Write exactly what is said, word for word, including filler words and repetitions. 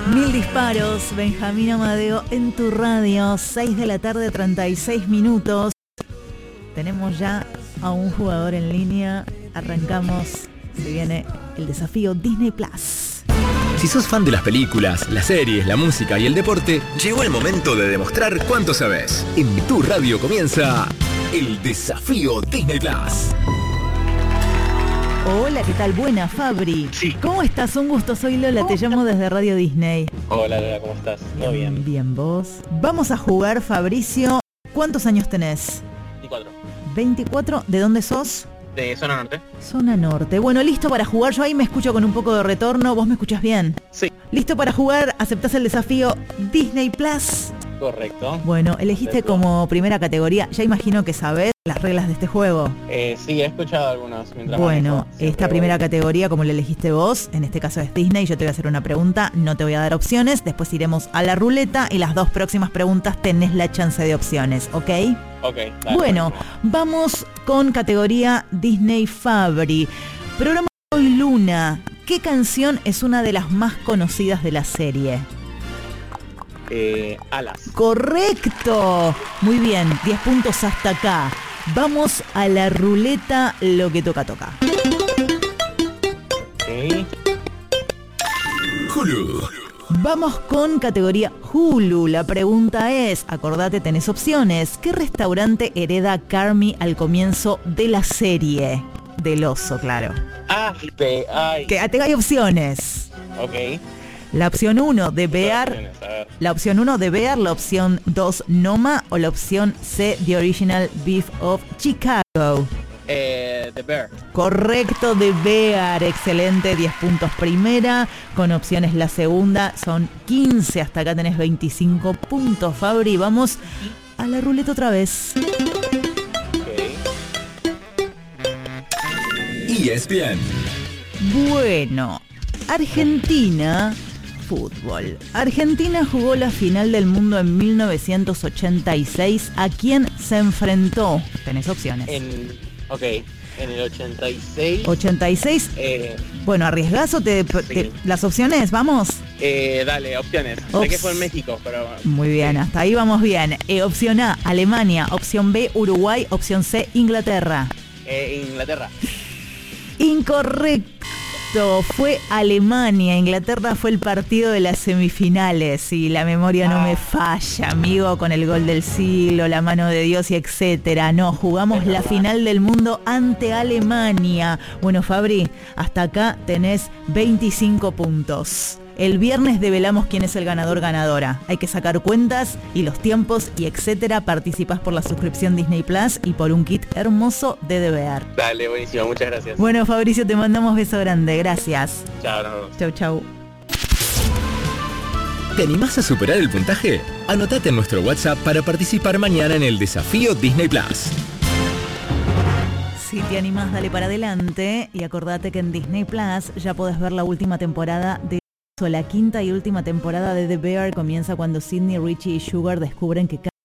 Mil disparos, Benjamín Amadeo en tu radio, seis de la tarde, treinta y seis minutos. Tenemos ya a un jugador en línea. Arrancamos, se viene el desafío Disney Plus. Si sos fan de las películas, las series, la música y el deporte, llegó el momento de demostrar cuánto sabes. En tu radio comienza el desafío Disney Plus. Hola, ¿qué tal? Buena, Fabri. Sí. ¿Cómo estás? Un gusto, soy Lola, te llamo desde Radio Disney. Hola, Lola, ¿cómo estás? ¿Todo bien? Bien, vos. Vamos a jugar, Fabricio. ¿Cuántos años tenés? veinticuatro. veinticuatro. ¿De dónde sos? De Zona Norte. Zona Norte. Bueno, listo para jugar. Yo ahí me escucho con un poco de retorno. ¿Vos me escuchás bien? Sí. ¿Listo para jugar? ¿Aceptás el desafío Disney Plus? Correcto. Bueno, elegiste como primera categoría. Ya imagino que sabés las reglas de este juego. Eh, sí, he escuchado algunos mientras Bueno, manejo. Siempre esta primera voy. categoría, como la elegiste vos, en este caso es Disney, yo te voy a hacer una pregunta, no te voy a dar opciones, después iremos a la ruleta y las dos próximas preguntas tenés la chance de opciones, ¿ok? Ok, dale. Bueno, vamos con categoría Disney Fabri. Programa Hoy Luna. ¿Qué canción es una de las más conocidas de la serie? Eh, alas. Correcto. Muy bien, diez puntos hasta acá. Vamos a la ruleta, lo que toca, toca. Ok. Hulu. Vamos con categoría Hulu. La pregunta es, acordate, tenés opciones. ¿Qué restaurante hereda Carmy al comienzo de la serie? Del oso, claro. Ah, de... Ay. Que te hay opciones. Ok. La opción uno de Bear, Opciones, a ver. la opción uno de Bear, la opción dos Noma o la opción C The Original Beef of Chicago. Eh, The Bear. Correcto, de Bear, excelente, diez puntos primera, con opciones la segunda, son quince, hasta acá tenés veinticinco puntos, Fabri, vamos a la ruleta otra vez. Ok. E S P N. Bueno, Argentina, fútbol. Argentina jugó la final del mundo en mil novecientos ochenta y seis, ¿a quién se enfrentó? Tenés opciones. En... Ok. En el ochenta y seis... ochenta y seis, Eh, bueno, ¿arriesgás o te, te- Sí. las opciones? ¿Vamos? eh, dale, opciones. Ops. Sé que fue en México, pero... Muy bien, Sí. hasta ahí vamos bien. Eh, opción A, Alemania. Opción B, Uruguay. Opción C, Inglaterra. Eh, Inglaterra. Incorrecto. Fue Alemania. Inglaterra fue el partido de las semifinales. Y la memoria no me falla, amigo, con el gol del siglo, la mano de Dios y etcétera. No, jugamos la final del mundo ante Alemania. Bueno, Fabri, hasta acá tenés veinticinco puntos. El viernes develamos quién es el ganador ganadora. Hay que sacar cuentas y los tiempos y etcétera. Participás por la suscripción Disney Plus y por un kit hermoso de D V R. Dale, buenísimo, muchas gracias. Bueno, Fabricio, te mandamos beso grande. Gracias. Chao, nos vemos. Chau, chau. ¿Te animás a superar el puntaje? Anotate en nuestro WhatsApp para participar mañana en el desafío Disney Plus. Si te animás, dale para adelante. Y acordate que en Disney Plus ya podés ver la última temporada de... La quinta y última temporada de The Bear comienza cuando Sidney, Richie y Sugar descubren que